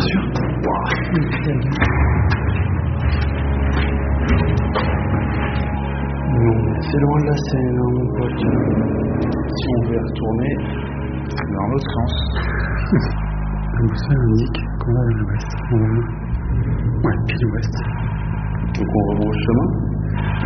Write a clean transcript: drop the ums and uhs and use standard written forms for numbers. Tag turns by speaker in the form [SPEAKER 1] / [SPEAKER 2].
[SPEAKER 1] sûr. Non, c'est loin de la Seine, hein, mon pote. Si on veut retourner dans l'autre sens.
[SPEAKER 2] La boussole indique qu'on va vers l'ouest. Ouais, pile ouest.
[SPEAKER 1] Donc on rebrousse chemin.